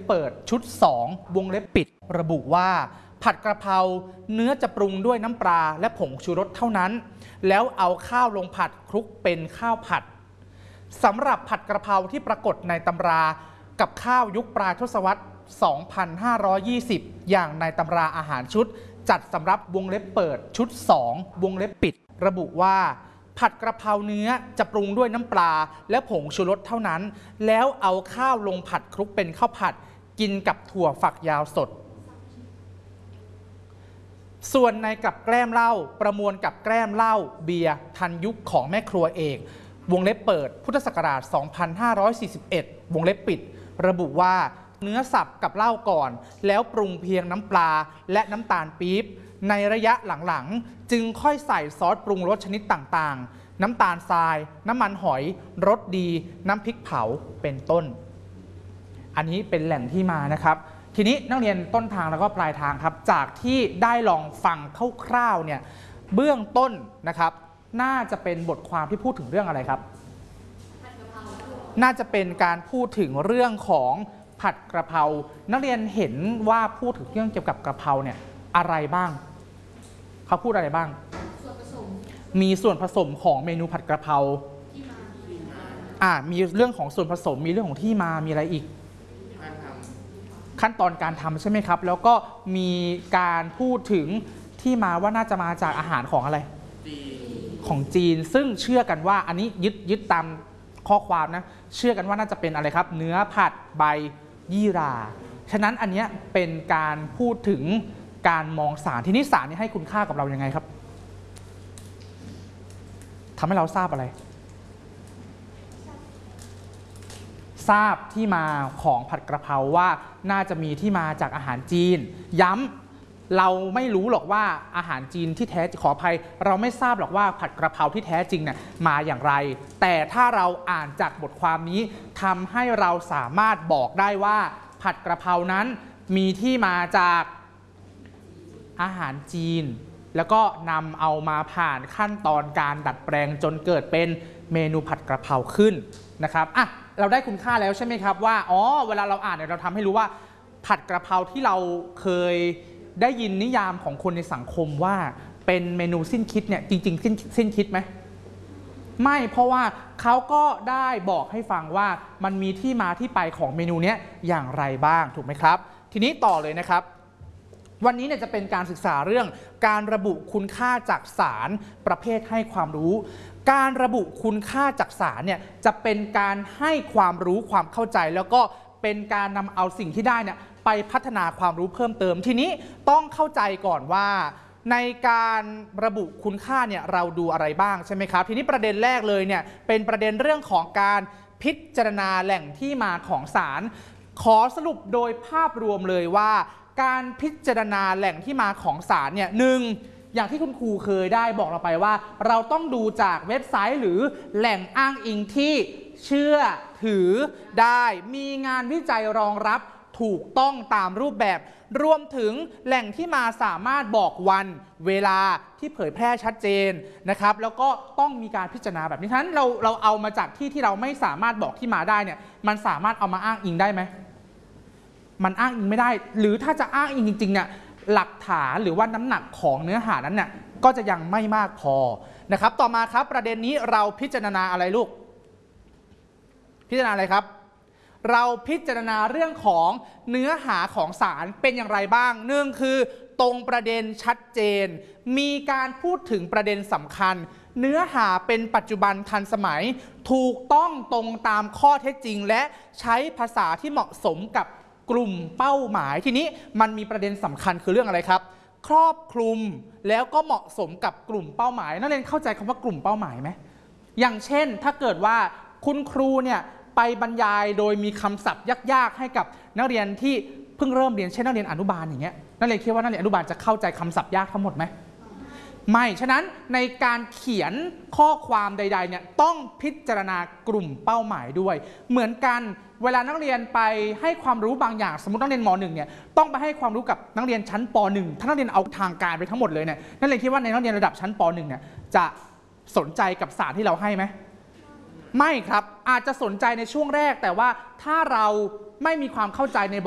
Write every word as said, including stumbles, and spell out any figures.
เปิดชุดสองวงเล็บปิดระบุว่าผัดกระเพราเนื้อจะปรุงด้วยน้ำปลาและผงชูรสเท่านั้นแล้วเอาข้าวลงผัดคลุกเป็นข้าวผัดสำหรับผัดกระเพราที่ปรากฏในตำรากับข้าวยุคปลายทศวรรษ สองพันห้าร้อยยี่สิบ อย่างในตำราอาหารชุดจัดสำหรับวงเล็บเปิดชุดสองวงเล็บปิดระบุว่าผัดกระเพราเนื้อจะปรุงด้วยน้ำปลาและผงชูรสเท่านั้นแล้วเอาข้าวลงผัดคลุกเป็นข้าวผัดกินกับถั่วฝักยาวสดส่วนในกับแกล้มเหล้าประมวลกับแกล้มเหล้าเบียร์ทันยุคของแม่ครัวเอกวงเล็บเปิดพุทธศักราช สองพันห้าร้อยสี่สิบเอ็ด วงเล็บปิดระบุว่าเนื้อสับกับเหล้าก่อนแล้วปรุงเพียงน้ำปลาและน้ำตาลปี๊บในระยะหลังๆจึงค่อยใส่ซอสปรุงรสชนิดต่างๆน้ำตาลทรายน้ำมันหอยรสดีน้ำพริกเผาเป็นต้นอันนี้เป็นแหล่งที่มานะครับทีนี้นักเรียนต้นทางแล้วก็ปลายทางครับจากที่ได้ลองฟังคร่าวๆเนี่ยเบื้องต้นนะครับน่าจะเป็นบทความที่พูดถึงเรื่องอะไรครับน่าจะเป็นการพูดถึงเรื่องของผัดกระเพรานักเรียนเห็นว่าพูดถึงเรื่องเกี่ยวกับกระเพราเนี่ยอะไรบ้างเขาพูดอะไรบ้างส่วนผสมมีส่วนผสมของเมนูผัดกระเพราที่มาอ่ามีเรื่องของส่วนผสมมีเรื่องของที่มามีอะไรอีกขั้นตอนการทำใช่ไหมครับแล้วก็มีการพูดถึงที่มาว่าน่าจะมาจากอาหารของอะไรของจีนซึ่งเชื่อกันว่าอันนี้ยึดยึดตามข้อความนะเชื่อกันว่าน่าจะเป็นอะไรครับเนื้อผัดใบยี่หร่าฉะนั้นอันนี้เป็นการพูดถึงการมองสารที่นิสารนี้ให้คุณค่ากับเรายังไงครับทำให้เราทราบอะไรทราบที่มาของผัดกระเพราว่าน่าจะมีที่มาจากอาหารจีนย้ำเราไม่รู้หรอกว่าอาหารจีนที่แท้ขออภัยเราไม่ทราบหรอกว่าผัดกระเพราที่แท้จริงเนี่ยมาอย่างไรแต่ถ้าเราอ่านจากบทความนี้ทำให้เราสามารถบอกได้ว่าผัดกระเพรานั้นมีที่มาจากอาหารจีนแล้วก็นำเอามาผ่านขั้นตอนการดัดแปลงจนเกิดเป็นเมนูผัดกระเพราขึ้นนะครับอ่ะเราได้คุณค่าแล้วใช่ไหมครับว่าอ๋อเวลาเราอ่านเนี่ยเราทำให้รู้ว่าผัดกระเพราที่เราเคยได้ยินนิยามของคนในสังคมว่าเป็นเมนูสิ้นคิดเนี่ยจริงๆสิ้นสิ้นคิดไหมไม่เพราะว่าเขาก็ได้บอกให้ฟังว่ามันมีที่มาที่ไปของเมนูนี้อย่างไรบ้างถูกไหมครับทีนี้ต่อเลยนะครับวันนี้เนี่ยจะเป็นการศึกษาเรื่องการระบุคุณค่าจากสารประเภทให้ความรู้การระบุคุณค่าจากสารเนี่ยจะเป็นการให้ความรู้ความเข้าใจแล้วก็เป็นการนำเอาสิ่งที่ได้เนี่ยไปพัฒนาความรู้เพิ่มเติมทีนี้ต้องเข้าใจก่อนว่าในการระบุคุณค่าเนี่ยเราดูอะไรบ้างใช่ไหมครับทีนี้ประเด็นแรกเลยเนี่ยเป็นประเด็นเรื่องของการพิจารณาแหล่งที่มาของสารขอสรุปโดยภาพรวมเลยว่าการพิจารณาแหล่งที่มาของสารเนี่ยหนึ่งอย่างที่คุณครูเคยได้บอกเราไปว่าเราต้องดูจากเว็บไซต์หรือแหล่งอ้างอิงที่เชื่อถือได้มีงานวิจัยรองรับถูกต้องตามรูปแบบรวมถึงแหล่งที่มาสามารถบอกวันเวลาที่เผยแพร่ชัดเจนนะครับแล้วก็ต้องมีการพิจารณาแบบนี้ฉะนั้นเราเราเอามาจากที่ที่เราไม่สามารถบอกที่มาได้เนี่ยมันสามารถเอามาอ้างอิงได้ไหมมันอ้างอิงไม่ได้หรือถ้าจะอ้างอิงจริงๆเนี่ยหลักฐานหรือว่าน้ำหนักของเนื้อหานั้นเนี่ยก็จะยังไม่มากพอนะครับต่อมาครับประเด็นนี้เราพิจารณาอะไรลูกพิจารณาอะไรครับเราพิจารณาเรื่องของเนื้อหาของสารเป็นอย่างไรบ้างหนึ่งคือตรงประเด็นชัดเจนมีการพูดถึงประเด็นสำคัญเนื้อหาเป็นปัจจุบันทันสมัยถูกต้องตรงตามข้อเท็จจริงและใช้ภาษาที่เหมาะสมกับกลุ่มเป้าหมายทีนี้มันมีประเด็นสำคัญคือเรื่องอะไรครับครอบคลุมแล้วก็เหมาะสมกับกลุ่มเป้าหมายนักเรียนเข้าใจคำว่ากลุ่มเป้าหมายไหมอย่างเช่นถ้าเกิดว่าคุณครูเนี่ยไปบรรยายโดยมีคำศัพท์ยากๆให้กับนักเรียนที่เพิ่งเริ่มเรียนเช่นนักเรียนอนุบาลอย่างเงี้ยนักเรียนคิดว่านักเรียนอนุบาลจะเข้าใจคำศัพท์ยากทั้งหมดไหมไม่ฉะนั้นในการเขียนข้อความใดๆเนี่ยต้องพิจารณากลุ่มเป้าหมายด้วยเหมือนกันเวลานักเรียนไปให้ความรู้บางอย่างสมมตินักเรียนม.หนึ่ง เนี่ยต้องไปให้ความรู้กับนักเรียนชั้นป.หนึ่ง ถ้านักเรียนเอาทางการไปทั้งหมดเลยเนี่ยนักเรียนคิดว่าในนักเรียนระดับชั้นป.หนึ่ง เนี่ยจะสนใจกับสารที่เราให้ไหมไม่ครับอาจจะสนใจในช่วงแรกแต่ว่าถ้าเราไม่มีความเข้าใจใน